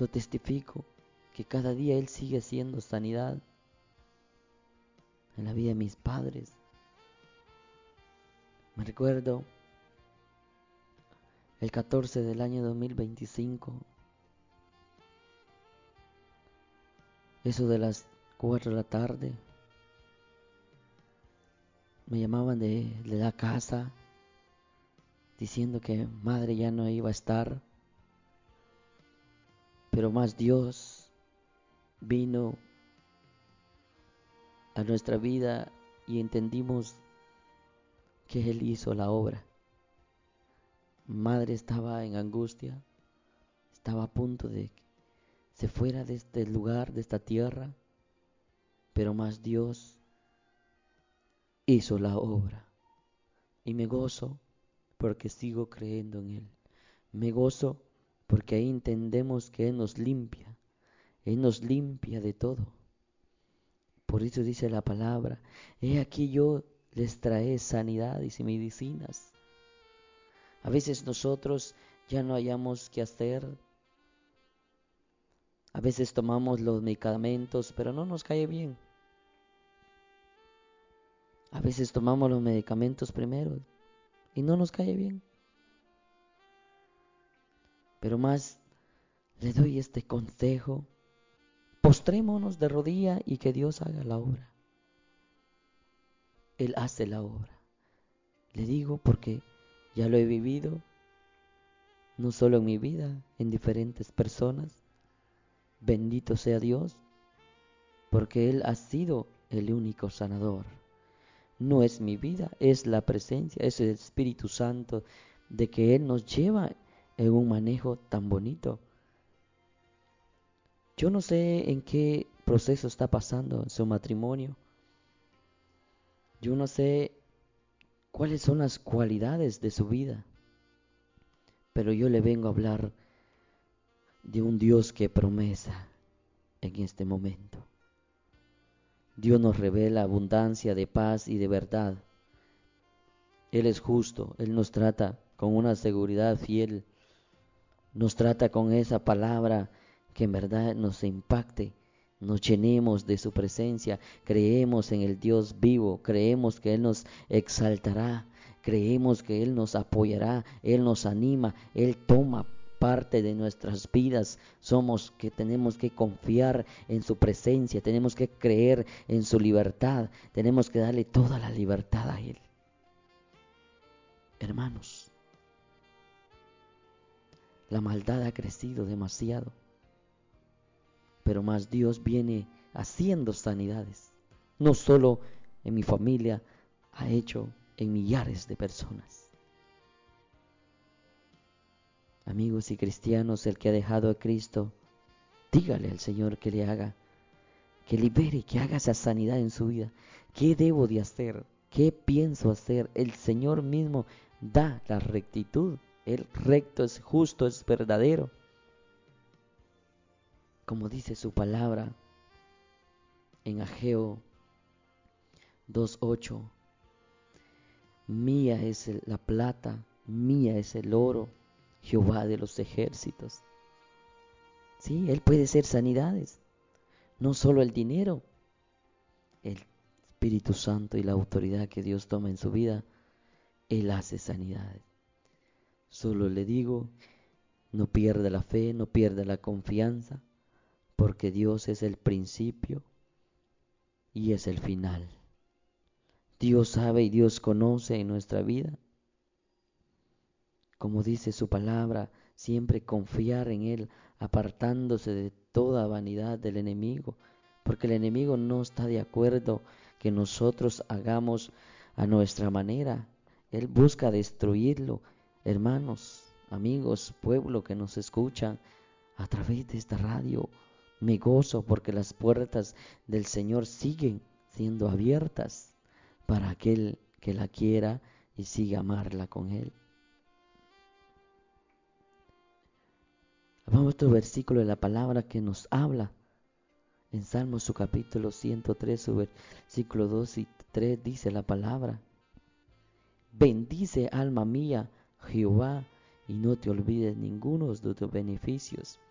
Lo testifico, que cada día Él sigue haciendo sanidad en la vida de mis padres. Me recuerdo el 14 del año 2025, eso de las 4 de la tarde, me llamaban de la casa diciendo que madre ya no iba a estar, pero más Dios vino a nuestra vida y entendimos que Él hizo la obra. Madre estaba en angustia, estaba a punto de que se fuera de este lugar, de esta tierra, pero más Dios hizo la obra. Y me gozo porque sigo creyendo en Él. Me gozo porque ahí entendemos que Él nos limpia de todo. Por eso dice la palabra, he aquí yo les trae sanidades y medicinas. A veces nosotros ya no hayamos qué hacer. A veces tomamos los medicamentos, pero no nos cae bien. A veces tomamos los medicamentos primero y no nos cae bien. Pero más le doy este consejo: postrémonos de rodilla y que Dios haga la obra. Él hace la obra. Le digo porque ya lo he vivido, no solo en mi vida, en diferentes personas. Bendito sea Dios, porque Él ha sido el único sanador. No es mi vida, es la presencia, es el Espíritu Santo de que Él nos lleva en un manejo tan bonito. Yo no sé en qué proceso está pasando en su matrimonio. Yo no sé cuáles son las cualidades de su vida, pero yo le vengo a hablar de un Dios que promesa en este momento. Dios nos revela abundancia de paz y de verdad. Él es justo, Él nos trata con una seguridad fiel, nos trata con esa palabra que en verdad nos impacte, nos llenemos de su presencia, creemos en el Dios vivo, creemos que Él nos exaltará, creemos que Él nos apoyará, Él nos anima, Él toma parte de nuestras vidas. Somos que tenemos que confiar en su presencia, tenemos que creer en su libertad, tenemos que darle toda la libertad a Él. Hermanos, la maldad ha crecido demasiado, pero más Dios viene haciendo sanidades. No solo en mi familia, ha hecho en millares de personas. Amigos y cristianos, el que ha dejado a Cristo, dígale al Señor que le haga, que libere, que haga esa sanidad en su vida. ¿Qué debo de hacer? ¿Qué pienso hacer? El Señor mismo da la rectitud. El recto es justo, es verdadero. Como dice su palabra en Ageo 2:8, mía es la plata, mía es el oro, Jehová de los ejércitos. Sí, Él puede hacer sanidades, no solo el dinero, el Espíritu Santo y la autoridad que Dios toma en su vida, Él hace sanidades. Solo le digo, no pierda la fe, no pierda la confianza, porque Dios es el principio y es el final. Dios sabe y Dios conoce en nuestra vida. Como dice su palabra, siempre confiar en Él, apartándose de toda vanidad del enemigo, porque el enemigo no está de acuerdo que nosotros hagamos a nuestra manera. Él busca destruirlo. Hermanos, amigos, pueblo que nos escuchan a través de esta radio, me gozo porque las puertas del Señor siguen siendo abiertas para aquel que la quiera y siga amarla con Él. Vamos a otro versículo de la palabra que nos habla. En Salmos su capítulo 103, su versículo 2 y 3 dice la palabra: bendice alma mía Jehová y no te olvides ninguno de tus beneficios.